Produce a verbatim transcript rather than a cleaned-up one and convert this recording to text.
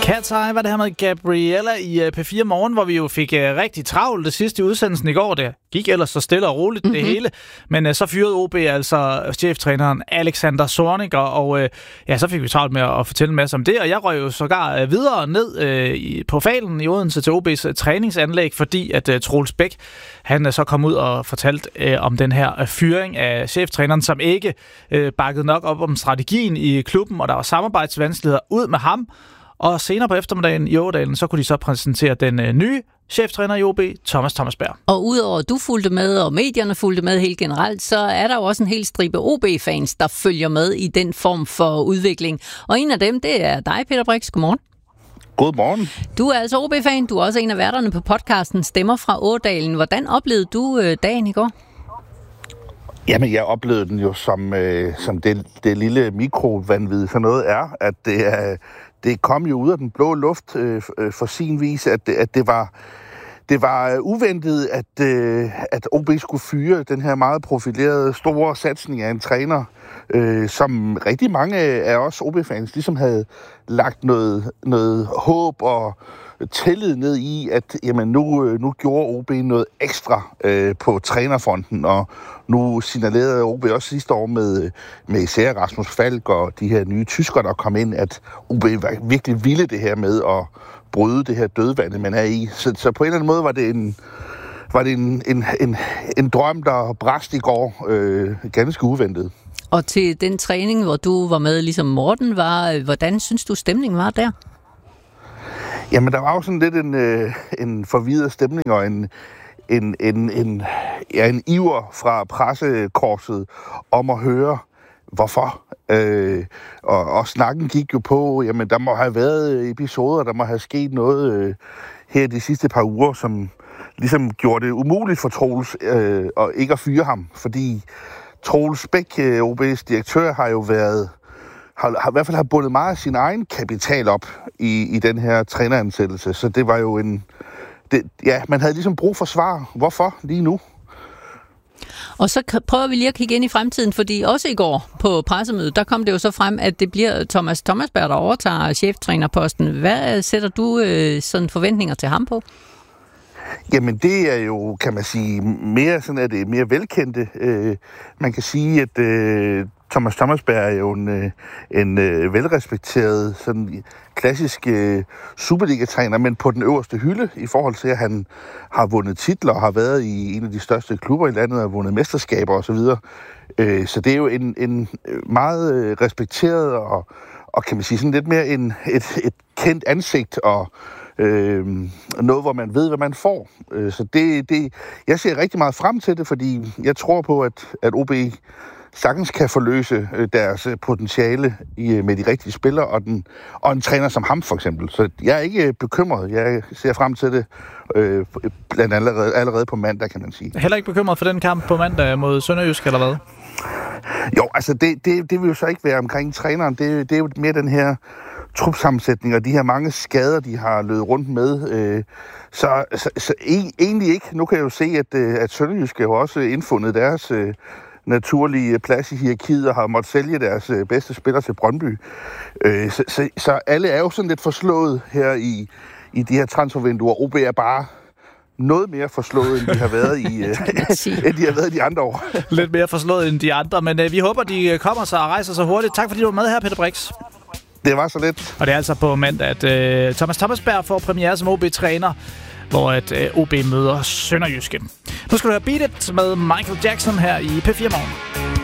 Cat's Eye var det her med Gabriella i P fire Morgen, hvor vi jo fik uh, rigtig travlt det sidste i udsendelsen i går. Det gik ellers så stille og roligt, mm-hmm. det hele. Men uh, så fyrede O B altså cheftræneren Alexander Zorniger, og uh, ja, så fik vi travlt med at fortælle en masse om det. Og jeg røg jo sågar uh, videre ned uh, i, på Falen i Odense til O B's uh, træningsanlæg, fordi at uh, Troels Bæk, han uh, så kom ud og fortalte uh, om den her uh, fyring af cheftræneren, som ikke uh, bakkede nok op om strategien i klubben, og der var samarbejdsvanskeligheder ud med ham. Og senere på eftermiddagen i Årdalen, så kunne de så præsentere den øh, nye cheftræner i O B, Thomas Thomasberg. Og udover at du fulgte med, og medierne fulgte med helt generelt, så er der jo også en hel stribe O B-fans, der følger med i den form for udvikling. Og en af dem, det er dig, Peter Brix. Godmorgen. Godmorgen. Du er altså O B-fan. Du er også en af værterne på podcasten Stemmer fra Årdalen. Hvordan oplevede du øh, dagen i går? Jamen, jeg oplevede den jo som, øh, som det, det lille mikrovanvid, så noget er, at det, er, det kom jo ud af den blå luft øh, for sin vis, at det, at det var det var uventet, at, øh, at O B skulle fyre den her meget profilerede store satsning af en træner, øh, som rigtig mange af os O B-fans ligesom havde lagt noget, noget håb og tillid ned i, at jamen, nu, nu gjorde O B noget ekstra øh, på trænerfronten, og nu signalerede O B også sidste år med, med især Rasmus Falk og de her nye tyskere, der kom ind, at O B virkelig ville det her med at bryde det her dødvande, man er i. Så, så på en eller anden måde var det en, var det en, en, en, en drøm, der brast i går, øh, ganske uventet. Og til den træning, hvor du var med, ligesom Morten var, hvordan synes du stemningen var der? Jamen, der var jo sådan lidt en, øh, en forvirret stemning og en, en, en, en, ja, en iver fra pressekorpset om at høre, hvorfor. Øh, og, og snakken gik jo på, jamen, der må have været episoder, der må have sket noget øh, her de sidste par uger, som ligesom gjorde det umuligt for Troels øh, at ikke at fyre ham, fordi Troels Bæk, O B's direktør, har jo været har, har i hvert fald har bundet meget af sin egen kapital op i, i den her træneransættelse. Så det var jo en... Det, ja, man havde ligesom brug for svar. Hvorfor lige nu? Og så prøver vi lige at kigge ind i fremtiden, fordi også i går på pressemødet, der kom det jo så frem, at det bliver Thomas Thomasberg, der overtager cheftrænerposten. Hvad sætter du øh, sådan forventninger til ham på? Jamen, det er jo, kan man sige, mere sådan, at det er mere velkendte. Øh, man kan sige, at øh, Thomas Thomasberg er jo en, øh, en øh, velrespekteret, sådan klassisk øh, Superliga-træner, men på den øverste hylde i forhold til, at han har vundet titler og har været i en af de største klubber i landet og har vundet mesterskaber osv. Øh, så det er jo en, en meget øh, respekteret og, og kan man sige sådan lidt mere en, et, et kendt ansigt og Øh, noget, hvor man ved, hvad man får. Øh, så det, det, jeg ser rigtig meget frem til det, fordi jeg tror på, at, at O B sagtens kan forløse øh, deres potentiale i, med de rigtige spillere og, den, og en træner som ham, for eksempel. Så jeg er ikke bekymret. Jeg ser frem til det øh, blandt allerede, allerede på mandag, kan man sige. Heller ikke bekymret for den kamp på mandag mod Sønderjysk, eller hvad? Jo, altså det, det, det vil jo så ikke være omkring træneren. Det, det er jo mere den her trupsammensætning og de her mange skader, de har løbet rundt med. Øh, så, så, så egentlig ikke. Nu kan jeg jo se, at, at Sønderjysk jo også indfundet deres øh, naturlige plads i hierarkiet og har måttet sælge deres øh, bedste spiller til Brøndby. Øh, så, så, så alle er jo sådan lidt forslået her i, i de her transfervinduer. O B er bare noget mere forslået, end de har været i, øh, end de har været de andre år. Lidt mere forslået end de andre, men øh, vi håber, de kommer sig og rejser sig hurtigt. Tak fordi du var med her, Peter Brix. Det var så lidt. Og det er altså på mandag, at øh, Thomas Thomasberg får premiere som O B-træner, hvor at øh, O B møder Sønderjyske. Nu skal du høre Beat It med Michael Jackson her i P fire Morgen.